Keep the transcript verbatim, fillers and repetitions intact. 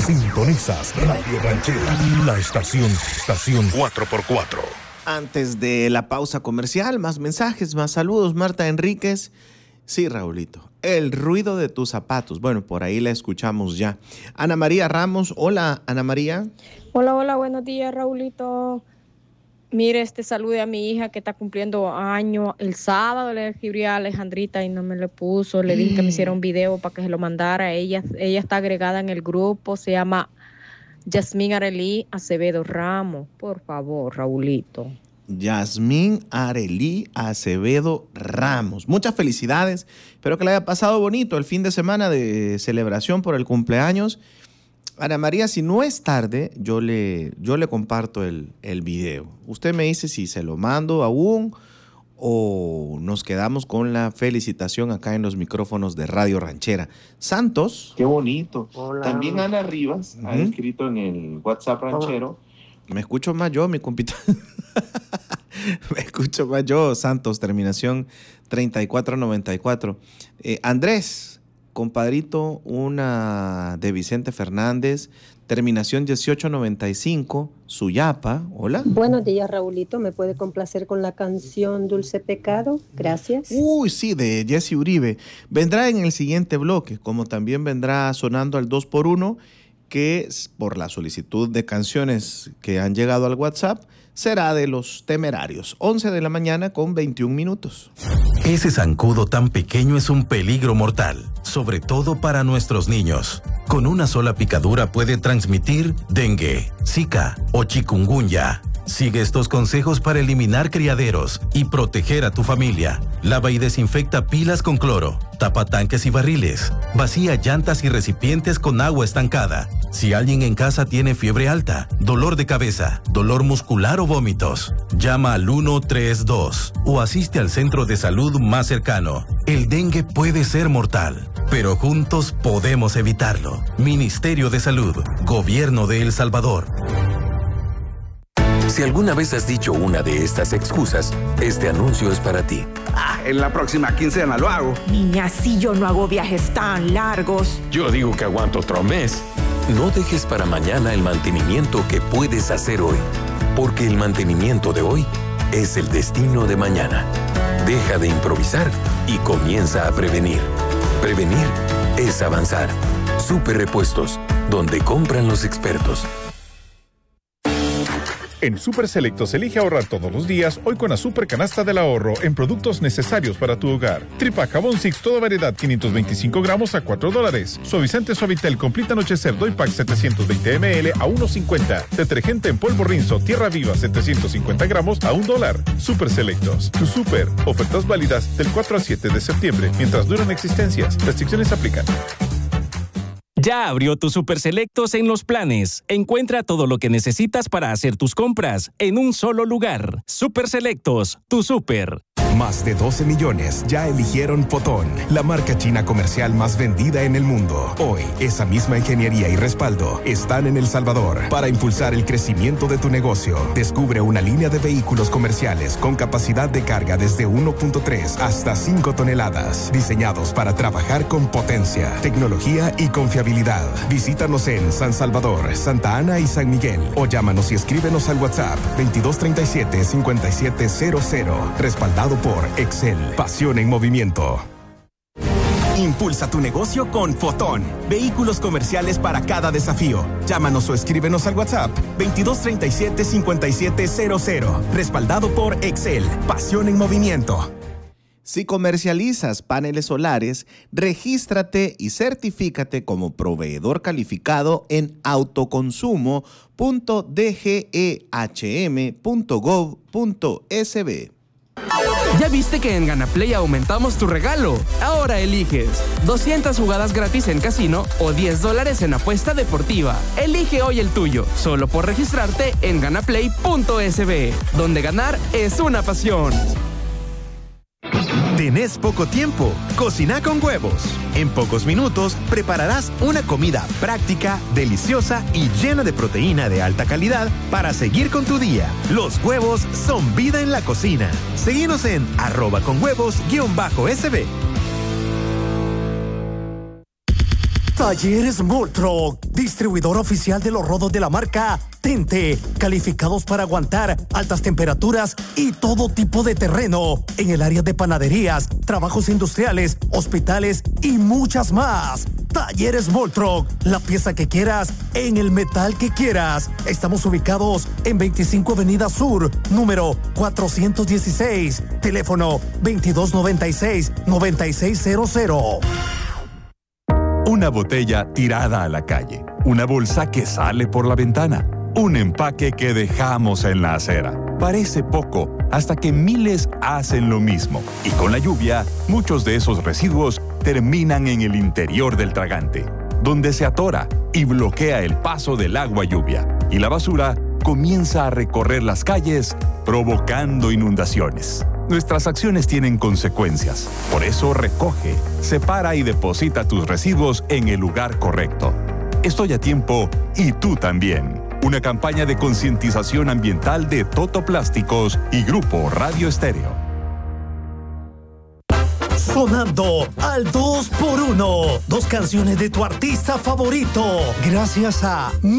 Sintonizas Radio Ranchera, la estación, estación cuatro por cuatro. Antes de la pausa comercial, más mensajes, más saludos. Marta Enríquez. Sí, Raulito. El ruido de tus zapatos. Bueno, por ahí la escuchamos ya. Ana María Ramos. Hola, Ana María. Hola, hola, buenos días, Raulito. Mire, este salude a mi hija que está cumpliendo año. El sábado le escribí a Alejandrita y no me le puso. Le dije que me hiciera un video para que se lo mandara. Ella, ella está agregada en el grupo. Se llama Yasmín Arelí Acevedo Ramos. Por favor, Raulito. Yasmín Arelí Acevedo Ramos. Muchas felicidades. Espero que le haya pasado bonito el fin de semana de celebración por el cumpleaños. Ana María, si no es tarde, yo le, yo le comparto el, el video. Usted me dice si se lo mando aún o nos quedamos con la felicitación acá en los micrófonos de Radio Ranchera. Santos. Qué bonito. Hola. También Ana Rivas uh-huh. ha escrito en el WhatsApp ranchero. Me escucho más yo, mi compita. Me escucho más yo, Santos, terminación treinta y cuatro noventa y cuatro. Eh, Andrés, compadrito, una de Vicente Fernández, terminación dieciocho noventa y cinco, Suyapa. Hola. Buenos días, Raulito. ¿Me puede complacer con la canción Dulce Pecado? Gracias. Uy, sí, de Jesse Uribe. Vendrá en el siguiente bloque, como también vendrá sonando al dos por uno, que por la solicitud de canciones que han llegado al WhatsApp, será de Los Temerarios. once de la mañana con veintiún minutos. Ese zancudo tan pequeño es un peligro mortal, sobre todo para nuestros niños. Con una sola picadura puede transmitir dengue, zika o chikungunya. Sigue estos consejos para eliminar criaderos y proteger a tu familia. Lava y desinfecta pilas con cloro. Tapa tanques y barriles. Vacía llantas y recipientes con agua estancada. Si alguien en casa tiene fiebre alta, dolor de cabeza, dolor muscular o vómitos, llama al uno tres dos o asiste al centro de salud más cercano. El dengue puede ser mortal, pero juntos podemos evitarlo. Ministerio de Salud, Gobierno de El Salvador. Si alguna vez has dicho una de estas excusas, este anuncio es para ti. Ah, en la próxima quincena lo hago. Niña, si yo no hago viajes tan largos. Yo digo que aguanto otro mes. No dejes para mañana el mantenimiento que puedes hacer hoy, porque el mantenimiento de hoy es el destino de mañana. Deja de improvisar y comienza a prevenir. Prevenir es avanzar. Super Repuestos, donde compran los expertos. En Super Selectos elige ahorrar todos los días, hoy con la Super Canasta del Ahorro en productos necesarios para tu hogar. Tripa Jabón Six, toda variedad, quinientos veinticinco gramos a cuatro dólares. Suavizante Suavitel Complete Anochecer Doy Pack setecientos veinte mililitros a uno cincuenta. Detergente en polvo Rinzo Tierra Viva setecientos cincuenta gramos a un dólar. Super Selectos, tu super. Ofertas válidas del cuatro al siete de septiembre, mientras duran existencias. Restricciones aplican. Ya abrió tu Super Selectos en Los Planes. Encuentra todo lo que necesitas para hacer tus compras en un solo lugar. Super Selectos, tu super. Más de doce millones ya eligieron Fotón, la marca china comercial más vendida en el mundo. Hoy, esa misma ingeniería y respaldo están en El Salvador para impulsar el crecimiento de tu negocio. Descubre una línea de vehículos comerciales con capacidad de carga desde uno punto tres hasta cinco toneladas, diseñados para trabajar con potencia, tecnología y confiabilidad. Visítanos en San Salvador, Santa Ana y San Miguel o llámanos y escríbenos al WhatsApp veintidós treinta y siete cincuenta y siete cero cero, respaldado por Excel, pasión en movimiento. Impulsa tu negocio con Fotón. Vehículos comerciales para cada desafío. Llámanos o escríbenos al WhatsApp veintidós treinta y siete cincuenta y siete cero cero, respaldado por Excel, pasión en movimiento. Si comercializas paneles solares, regístrate y certifícate como proveedor calificado en autoconsumo punto d g e h m punto gov punto s b. ¿Ya viste que en Ganaplay aumentamos tu regalo? Ahora eliges doscientas jugadas gratis en casino o diez dólares en apuesta deportiva. Elige hoy el tuyo, solo por registrarte en ganaplay punto s b, donde ganar es una pasión. ¿Tenés poco tiempo? Cocina con huevos. En pocos minutos prepararás una comida práctica, deliciosa y llena de proteína de alta calidad para seguir con tu día. Los huevos son vida en la cocina. Seguinos en arroba con huevos guión bajo s b. con huevos guión bajo s b. Talleres Moltro, distribuidor oficial de los rodos de la marca Tente, calificados para aguantar altas temperaturas y todo tipo de terreno en el área de panaderías, trabajos industriales, hospitales y muchas más. Talleres Moltro, la pieza que quieras en el metal que quieras. Estamos ubicados en veinticinco Avenida Sur, número cuatrocientos dieciséis, teléfono veintidós noventa y seis, noventa y seis cero cero. Una botella tirada a la calle, una bolsa que sale por la ventana, un empaque que dejamos en la acera. Parece poco hasta que miles hacen lo mismo. Y con la lluvia, muchos de esos residuos terminan en el interior del tragante, donde se atora y bloquea el paso del agua lluvia. Y la basura comienza a recorrer las calles, provocando inundaciones. Nuestras acciones tienen consecuencias. Por eso recoge, separa y deposita tus residuos en el lugar correcto. Estoy a tiempo y tú también. Una campaña de concientización ambiental de Toto Plásticos y Grupo Radio Estéreo. Sonando al dos por uno. Dos canciones de tu artista favorito. Gracias a